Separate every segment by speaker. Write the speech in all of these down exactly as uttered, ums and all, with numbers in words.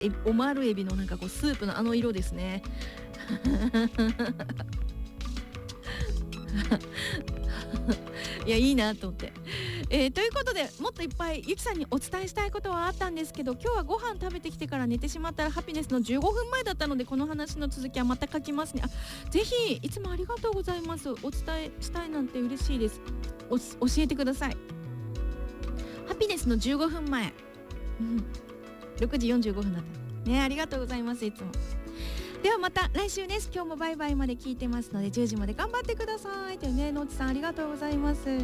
Speaker 1: えオマールエビのなんかこうスープのあの色ですねいやいいなと思って、えー、ということでもっといっぱいゆきさんにお伝えしたいことはあったんですけど、今日はご飯食べてきてから寝てしまったらハピネスのじゅうごふんまえだったので、この話の続きはまた書きますね。あ、ぜひいつもありがとうございます。お伝えしたいなんて嬉しいです。お教えてください。ハピネスのじゅうごふんまえ、うん、ろくじよんじゅうごふんだったね。ありがとうございます。いつもではまた来週です。今日もバイバイまで聞いてますのでじゅうじまで頑張ってくださいというね。のちさんありがとうございますね。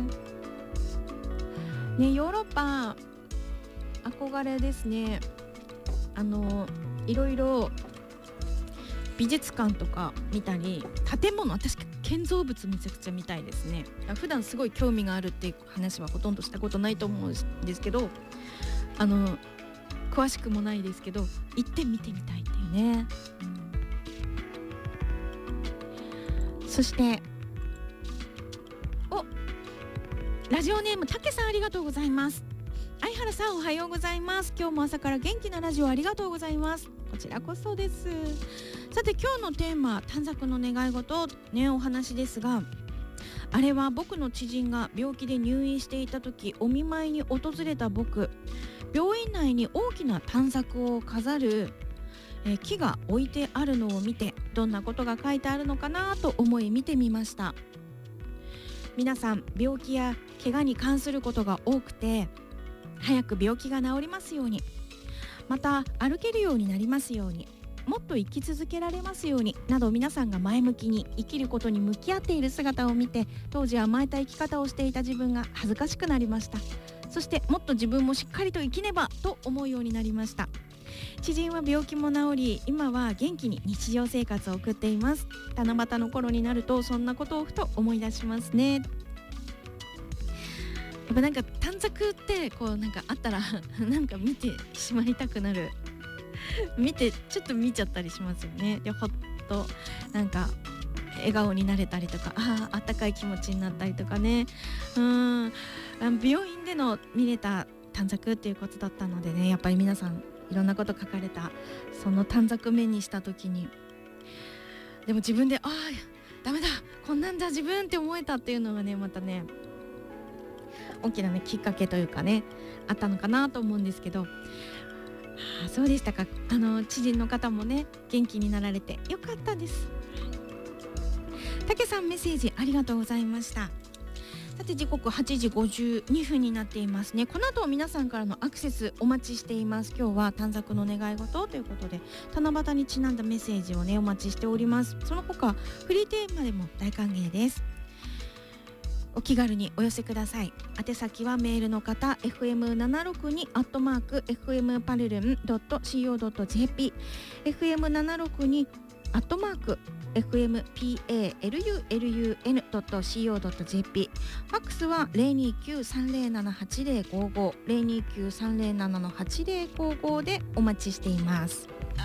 Speaker 1: ヨーロッパ憧れですね。あのいろいろ美術館とか見たり、建物、私建造物めちゃくちゃ見たいですね。普段すごい興味があるっていう話はほとんどしたことないと思うんですけど、あの詳しくもないですけど行ってみてみたいっていうね、うん、そしておラジオネームたけさんありがとうございます。相原さんおはようございます。今日も朝から元気なラジオありがとうございます。こちらこそです。さて今日のテーマ、短冊の願い事ね、お話ですが、あれは僕の知人が病気で入院していた時、お見舞いに訪れた僕、病院内に大きな短冊を飾るえ木が置いてあるのを見て、どんなことが書いてあるのかなと思い見てみました。皆さん病気や怪我に関することが多くて、早く病気が治りますように、また歩けるようになりますように、もっと生き続けられますようになど、皆さんが前向きに生きることに向き合っている姿を見て、当時甘えた生き方をしていた自分が恥ずかしくなりました。そしてもっと自分もしっかりと生きねばと思うようになりました。知人は病気も治り、今は元気に日常生活を送っています。七夕の頃になるとそんなことをふと思い出しますね。やっぱなんか短冊ってこうなんかあったらなんか見てしまいたくなる見てちょっと見ちゃったりしますよね。でほっとなんか笑顔になれたりとか、ああ、あったかい気持ちになったりとかね。うーん、病院での見れた短冊っていうことだったのでね、やっぱり皆さんいろんなこと書かれたその短冊目にした時に、でも自分でああダメだこんなんだ自分って思えたっていうのがね、またね大きなねきっかけというかねあったのかなと思うんですけど、あ、そうでしたか。あの知人の方もね元気になられてよかったです。たけさんメッセージありがとうございました。さて時刻はちじごじゅうにふんになっていますね。この後皆さんからのアクセスお待ちしています。今日は短冊の願い事ということで、七夕にちなんだメッセージをねお待ちしております。その他フリーテーマでも大歓迎です。お気軽にお寄せください。宛先はメールの方 エフエムななろくに アットマーク エフエムパルルン ドット シーオー ドット ジェーピー エフエムななろくに アットマーク エフエムパルルン ドット シーオー ドット ジェーピー ファックスは ゼロにきゅうさんゼロななはちゼロごご ゼロにきゅうさんゼロななのはちゼロごごでお待ちしています。